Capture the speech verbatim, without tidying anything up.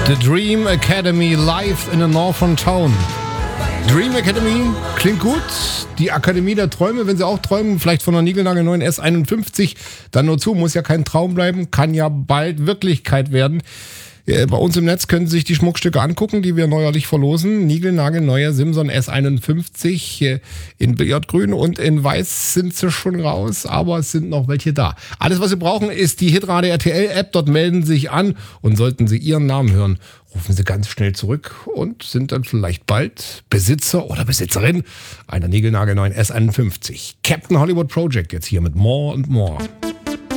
The Dream Academy live in a Northern Town. Dream Academy klingt gut. Die Akademie der Träume, wenn Sie auch träumen, vielleicht von einer niegelnagelneuen S einundfünfzig, dann nur zu, muss ja kein Traum bleiben, kann ja bald Wirklichkeit werden. Bei uns im Netz können Sie sich die Schmuckstücke angucken, die wir neuerlich verlosen. Niegelnagelneue Simson S einundfünfzig in Billardgrün und in Weiß sind sie schon raus, aber es sind noch welche da. Alles, was Sie brauchen, ist die Hitradio R T L-App. Dort melden Sie sich an und sollten Sie Ihren Namen hören, rufen Sie ganz schnell zurück und sind dann vielleicht bald Besitzer oder Besitzerin einer niegelnagelneuen S einundfünfzig. Captain Hollywood Project jetzt hier mit More and More.